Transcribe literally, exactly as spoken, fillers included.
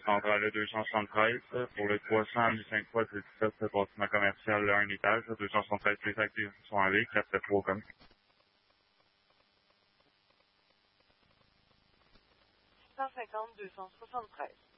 centrale deux cent soixante-treize. Pour le trois cents cinq fois dix-sept, bâtiment commercial, un étage, deux cent soixante-treize, les actifs sont en ligne, quatre sept trois comme. cent cinquante deux cent soixante-treize.